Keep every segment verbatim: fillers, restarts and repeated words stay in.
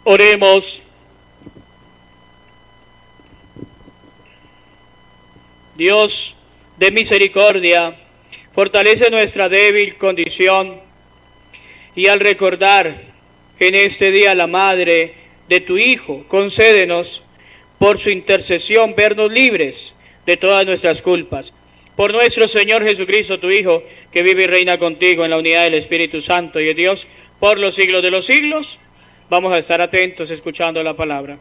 Oremos. Dios de misericordia, fortalece nuestra débil condición y al recordar en este día la madre de tu Hijo, concédenos por su intercesión vernos libres de todas nuestras culpas. Por nuestro Señor Jesucristo, tu Hijo, que vive y reina contigo en la unidad del Espíritu Santo y de Dios, por los siglos de los siglos. Vamos a estar atentos escuchando la palabra.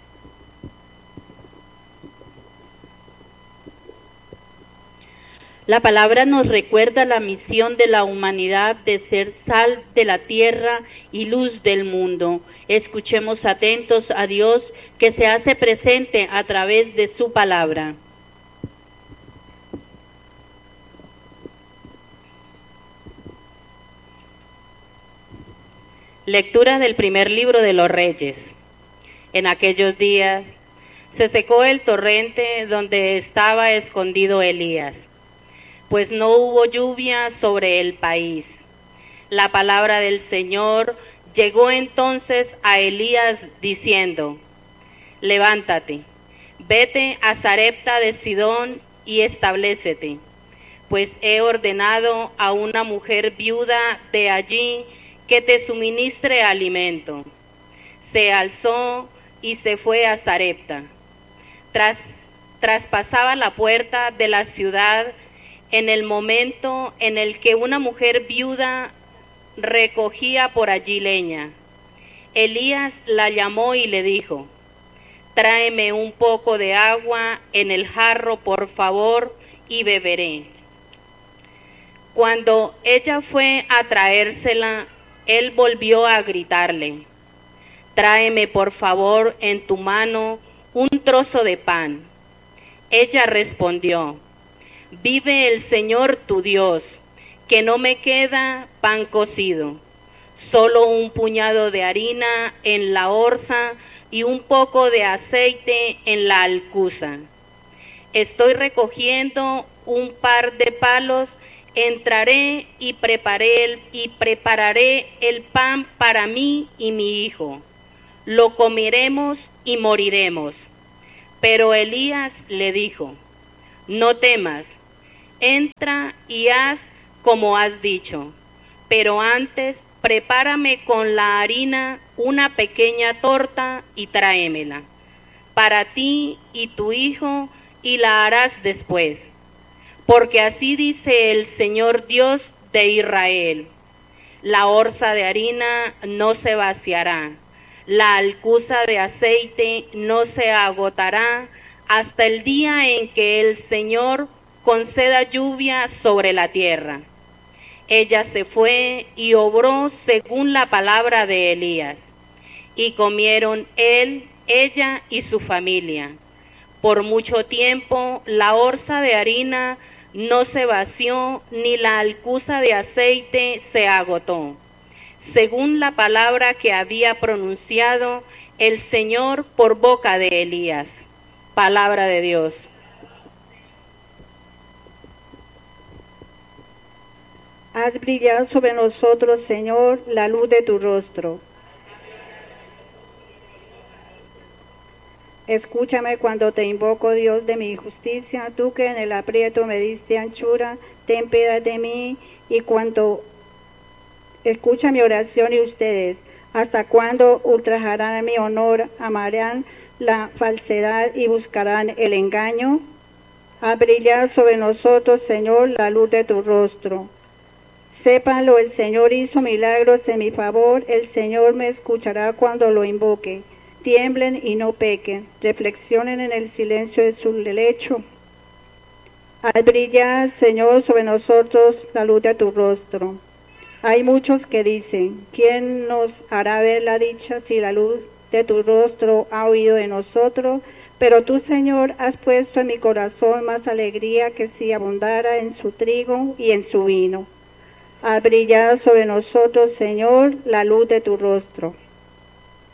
La palabra nos recuerda la misión de la humanidad de ser sal de la tierra y luz del mundo. Escuchemos atentos a Dios que se hace presente a través de su palabra. Lectura del primer libro de los Reyes. En aquellos días se secó el torrente donde estaba escondido Elías, pues no hubo lluvia sobre el país. La palabra del Señor llegó entonces a Elías diciendo: levántate, vete a Sarepta de Sidón y establécete, pues he ordenado a una mujer viuda de allí que te suministre alimento. Se alzó y se fue a Sarepta. Tras, traspasaba la puerta de la ciudad en el momento en el que una mujer viuda recogía por allí leña. Elías la llamó y le dijo: tráeme un poco de agua en el jarro, por favor, y beberé. Cuando ella fue a traérsela, él volvió a gritarle: tráeme por favor en tu mano un trozo de pan. Ella respondió: vive el Señor tu Dios, que no me queda pan cocido, solo un puñado de harina en la orza y un poco de aceite en la alcuza. Estoy recogiendo un par de palos, entraré y preparé el, y prepararé el pan para mí y mi hijo. Lo comeremos y moriremos. Pero Elías le dijo: no temas, entra y haz como has dicho, pero antes prepárame con la harina una pequeña torta y tráemela para ti y tu hijo, y la harás después. Porque así dice el Señor Dios de Israel: la orza de harina no se vaciará, la alcuza de aceite no se agotará, hasta el día en que el Señor conceda lluvia sobre la tierra. Ella se fue y obró según la palabra de Elías, y comieron él, ella y su familia. Por mucho tiempo la orza de harina no se vació, ni la alcuza de aceite se agotó, según la palabra que había pronunciado el Señor por boca de Elías. Palabra de Dios. Haz brillar sobre nosotros, Señor, la luz de tu rostro. Escúchame cuando te invoco, Dios de mi justicia, tú que en el aprieto me diste anchura, ten piedad de mí, y cuando escucha mi oración y ustedes, ¿hasta cuándo ultrajarán mi honor, amarán la falsedad y buscarán el engaño? Haz brillar sobre nosotros, Señor, la luz de tu rostro. Sépanlo, el Señor hizo milagros en mi favor, el Señor me escuchará cuando lo invoque. Tiemblen y no pequen, reflexionen en el silencio de su lecho. Haz brillar, Señor, sobre nosotros la luz de tu rostro. Hay muchos que dicen: ¿quién nos hará ver la dicha si la luz de tu rostro ha huido de nosotros? Pero tú, Señor, has puesto en mi corazón más alegría que si abundara en su trigo y en su vino. Haz brillar sobre nosotros, Señor, la luz de tu rostro.